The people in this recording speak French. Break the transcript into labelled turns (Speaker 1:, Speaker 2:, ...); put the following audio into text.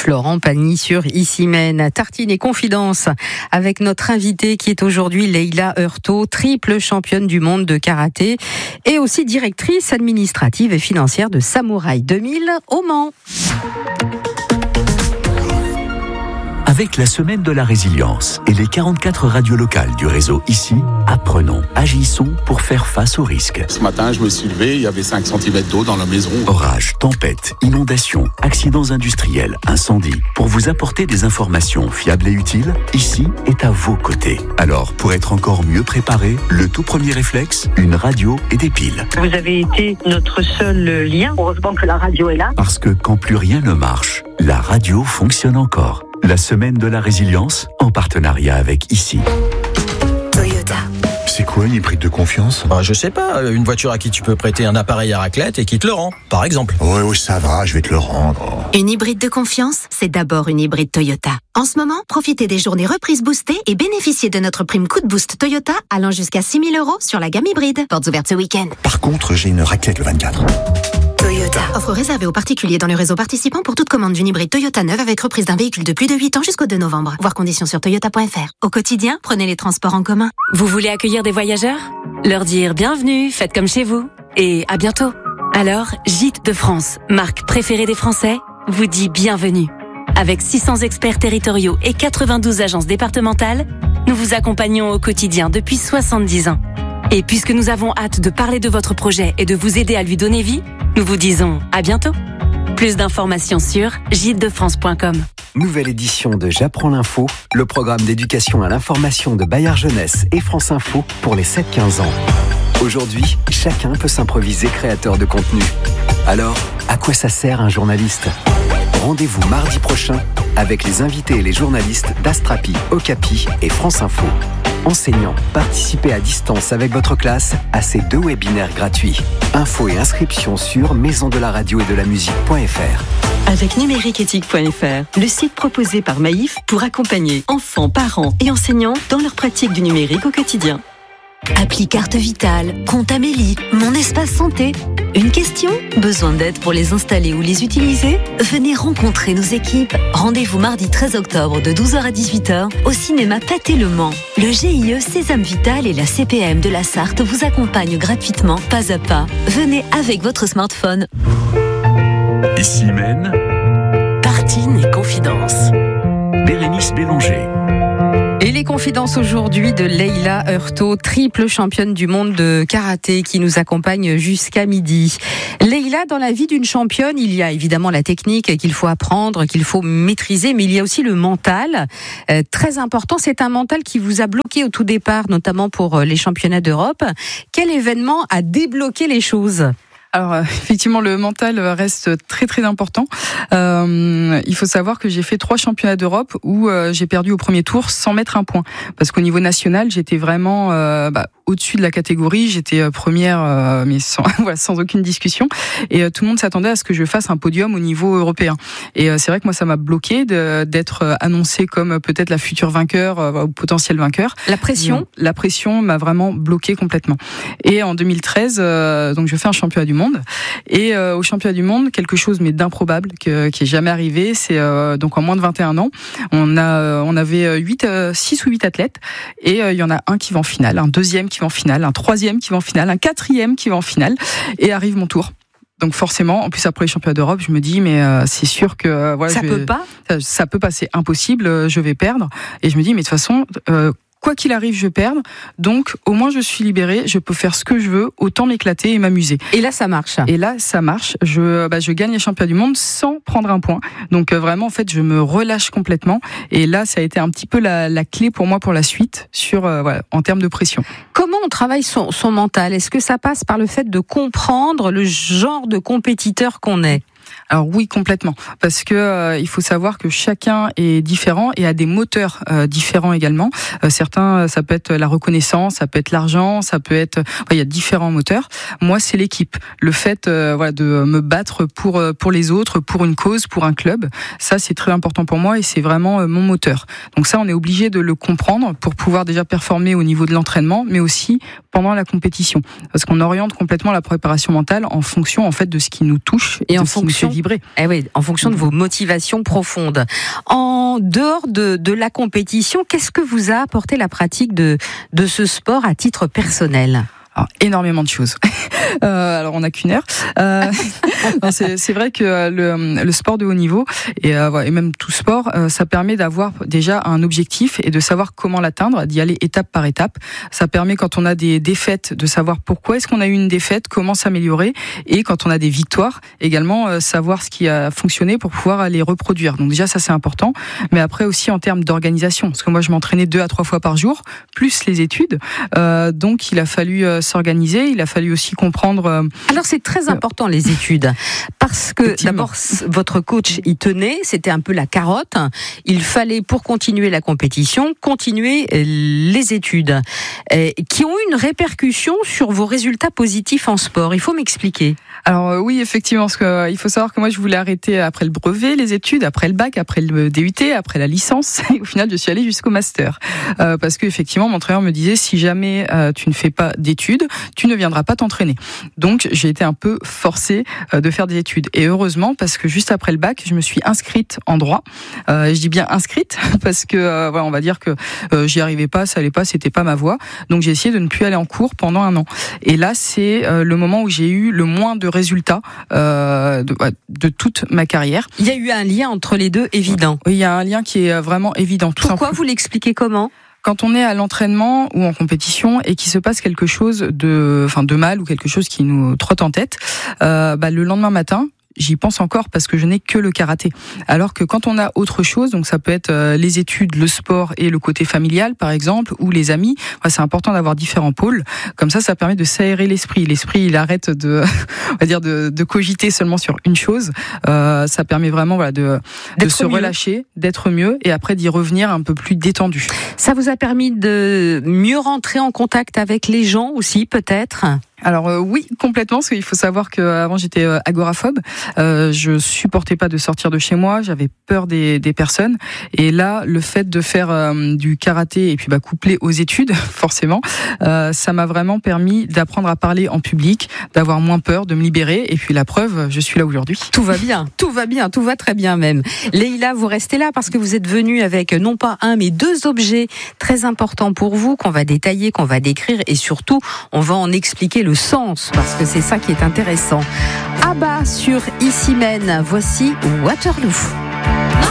Speaker 1: Florent Pagny sur Issy-Meynes. Tartine et confidence avec notre invitée qui est aujourd'hui Leïla Heurtaud, triple championne du monde de karaté et aussi directrice administrative et financière de Samouraï 2000 au Mans.
Speaker 2: Avec la semaine de la résilience et les 44 radios locales du réseau Ici, apprenons, agissons pour faire face aux risques.
Speaker 3: Ce matin, je me suis levé, il y avait 5 cm d'eau dans la maison.
Speaker 2: Orages, tempêtes, inondations, accidents industriels, incendies. Pour vous apporter des informations fiables et utiles, Ici est à vos côtés. Alors, pour être encore mieux préparé, le tout premier réflexe, une radio et des piles.
Speaker 4: Vous avez été notre seul lien. Heureusement que la radio est là.
Speaker 2: Parce que quand plus rien ne marche, la radio fonctionne encore. La semaine de la résilience, en partenariat avec Ici.
Speaker 5: Toyota.
Speaker 6: C'est quoi une hybride de confiance ?
Speaker 7: Je sais pas, une voiture à qui tu peux prêter un appareil à raclette et qui te le rend, par exemple.
Speaker 6: Ouais, ça va, je vais te le rendre.
Speaker 5: Une hybride de confiance, c'est d'abord une hybride Toyota. En ce moment, profitez des journées reprises boostées et bénéficiez de notre prime coup de boost Toyota allant jusqu'à 6 000 € sur la gamme hybride. Portes ouvertes ce week-end.
Speaker 6: Par contre, j'ai une raclette le 24.
Speaker 5: Toyota. Offre réservée aux particuliers dans le réseau participant pour toute commande d'une hybride Toyota neuve avec reprise d'un véhicule de plus de 8 ans jusqu'au 2 novembre. Voir conditions sur toyota.fr. Au quotidien, prenez les transports en commun.
Speaker 8: Vous voulez accueillir des voyageurs ? Leur dire bienvenue, faites comme chez vous. Et à bientôt. Alors, Gîtes de France, marque préférée des Français, vous dit bienvenue. Avec 600 experts territoriaux et 92 agences départementales, nous vous accompagnons au quotidien depuis 70 ans. Et puisque nous avons hâte de parler de votre projet et de vous aider à lui donner vie, nous vous disons à bientôt. Plus d'informations sur gîtesdefrance.com.
Speaker 9: Nouvelle édition de J'apprends l'info, le programme d'éducation à l'information de Bayard Jeunesse et France Info pour les 7-15 ans. Aujourd'hui, chacun peut s'improviser créateur de contenu. Alors, à quoi ça sert un journaliste ? Rendez-vous mardi prochain avec les invités et les journalistes d'Astrapi, Okapi et France Info. Enseignants, participez à distance avec votre classe à ces 2 webinaires gratuits. Infos et inscriptions sur maisondelaradio-et-de-la-musique.fr.
Speaker 10: Avec numériqueéthique.fr, le site proposé par Maïf pour accompagner enfants, parents et enseignants dans leur pratique du numérique au quotidien.
Speaker 11: Appli Carte Vitale, Compte Amélie, Mon Espace Santé. Une question ? Besoin d'aide pour les installer ou les utiliser ? Venez rencontrer nos équipes. Rendez-vous mardi 13 octobre de 12h à 18h au cinéma Pathé Le Mans. Le GIE Sésame Vital et la CPM de la Sarthe vous accompagnent gratuitement, pas à pas. Venez avec votre smartphone.
Speaker 2: Issy-Meynes,
Speaker 1: Tartine et confidence.
Speaker 2: Bérénice Bélanger.
Speaker 1: Et les confidences aujourd'hui de Leïla Heurtaud, triple championne du monde de karaté qui nous accompagne jusqu'à midi. Leïla, dans la vie d'une championne, il y a évidemment la technique qu'il faut apprendre, qu'il faut maîtriser, mais il y a aussi le mental. Très important, c'est un mental qui vous a bloqué au tout départ, notamment pour les championnats d'Europe. Quel événement a débloqué les choses ?
Speaker 12: Alors effectivement, le mental reste très très important. Il faut savoir que j'ai fait 3 championnats d'Europe où j'ai perdu au premier tour sans mettre un point, parce qu'au niveau national, j'étais vraiment au-dessus de la catégorie. J'étais première, mais sans aucune discussion. Et tout le monde s'attendait à ce que je fasse un podium au niveau européen. Et c'est vrai que moi, ça m'a bloqué d'être annoncée comme peut-être la future vainqueur ou potentiel vainqueur.
Speaker 1: La pression
Speaker 12: m'a vraiment bloqué complètement. Et en 2013, donc je fais un championnat du monde. Et au championnat du monde, quelque chose mais d'improbable qui est jamais arrivé, c'est donc en moins de 21 ans, on avait 6 ou 8 athlètes et il y en a un qui va en finale, un deuxième qui va en finale, un troisième qui va en finale, un quatrième qui va en finale et arrive mon tour. Donc forcément, en plus après les championnats d'Europe, je me dis mais c'est sûr que voilà, ça peut passer impossible, je vais perdre et je me dis mais de toute façon quoi qu'il arrive, je vais perdre. Donc, au moins, je suis libérée. Je peux faire ce que je veux, autant m'éclater et m'amuser.
Speaker 1: Et là, ça marche.
Speaker 12: Je gagne les championnats du monde sans prendre un point. Donc, vraiment, en fait, je me relâche complètement. Et là, ça a été un petit peu la clé pour moi pour la suite en termes de pression.
Speaker 1: Comment on travaille son mental ? Est-ce que ça passe par le fait de comprendre le genre de compétiteur qu'on est ?
Speaker 12: Alors oui, complètement, parce que il faut savoir que chacun est différent et a des moteurs différents également. Certains, ça peut être la reconnaissance, ça peut être l'argent, ça peut être, il y a différents moteurs. Moi, c'est l'équipe, le fait de me battre pour les autres, pour une cause, pour un club. Ça, c'est très important pour moi et c'est vraiment mon moteur. Donc ça, on est obligé de le comprendre pour pouvoir déjà performer au niveau de l'entraînement, mais aussi pendant la compétition, parce qu'on oriente complètement la préparation mentale en fonction en fait de ce qui nous touche et en fonction, qui nous fait vibrer.
Speaker 1: En fonction de vos motivations profondes. En dehors de la compétition, qu'est-ce que vous a apporté la pratique de ce sport à titre personnel ?
Speaker 12: Alors, énormément de choses. Alors on n'a qu'une heure. C'est vrai que le sport de haut niveau et même tout sport, ça permet d'avoir déjà un objectif et de savoir comment l'atteindre, d'y aller étape par étape. Ça permet quand on a des défaites de savoir pourquoi est-ce qu'on a eu une défaite, comment s'améliorer, et quand on a des victoires également savoir ce qui a fonctionné pour pouvoir les reproduire. Donc déjà ça c'est important, mais après aussi en termes d'organisation, parce que moi je m'entraînais 2 à 3 fois par jour, plus les études, donc il a fallu s'organiser, il a fallu aussi comprendre.
Speaker 1: Alors c'est très important les études, parce que d'abord votre coach y tenait, c'était un peu la carotte. Il fallait pour continuer la compétition, continuer les études, qui ont une répercussion sur vos résultats positifs en sport. Il faut m'expliquer.
Speaker 12: Alors oui, effectivement, parce que il faut savoir que moi je voulais arrêter après le brevet, les études, après le bac, après le DUT, après la licence, et au final je suis allée jusqu'au master, parce que effectivement mon entraîneur me disait si jamais tu ne fais pas d'études, tu ne viendras pas t'entraîner. Donc j'ai été un peu forcée de faire des études, et heureusement parce que juste après le bac je me suis inscrite en droit. Je dis bien inscrite parce que on va dire que j'y arrivais pas, ça allait pas, c'était pas ma voie. Donc j'ai essayé de ne plus aller en cours pendant 1 an. Et là c'est le moment où j'ai eu le moins de résultats de toute ma carrière.
Speaker 1: Il y a eu un lien entre les deux évident.
Speaker 12: Oui, il y a un lien qui est vraiment évident.
Speaker 1: Pourquoi vous l'expliquez comment ?
Speaker 12: Quand on est à l'entraînement ou en compétition et qu'il se passe quelque chose de mal ou quelque chose qui nous trotte en tête, le lendemain matin, j'y pense encore parce que je n'ai que le karaté. Alors que quand on a autre chose, donc ça peut être les études, le sport et le côté familial par exemple, ou les amis, c'est important d'avoir différents pôles. Comme ça permet de s'aérer l'esprit. L'esprit, il arrête de cogiter seulement sur une chose. Ça permet vraiment de se relâcher, d'être mieux et après d'y revenir un peu plus détendu.
Speaker 1: Ça vous a permis de mieux rentrer en contact avec les gens aussi, peut-être ?
Speaker 12: Alors oui, complètement, parce qu'il faut savoir qu'avant j'étais agoraphobe, je supportais pas de sortir de chez moi, j'avais peur des personnes, et là le fait de faire du karaté et puis couplé aux études, forcément, ça m'a vraiment permis d'apprendre à parler en public, d'avoir moins peur, de me libérer, et puis la preuve, je suis là aujourd'hui.
Speaker 1: Tout va bien, tout va très bien même. Leïla, vous restez là parce que vous êtes venue avec non pas un mais 2 objets très importants pour vous qu'on va détailler, qu'on va décrire, et surtout on va en expliquer le sens, parce que c'est ça qui est intéressant. ABBA sur Ici Mène, voici Waterloo.